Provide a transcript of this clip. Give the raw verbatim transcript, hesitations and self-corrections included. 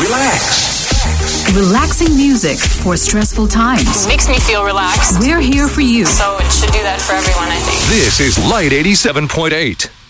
Relax. Relaxing music for stressful times. Makes me feel relaxed. We're here for you. So it should do that for everyone, I think. This is Light eighty-seven point eight.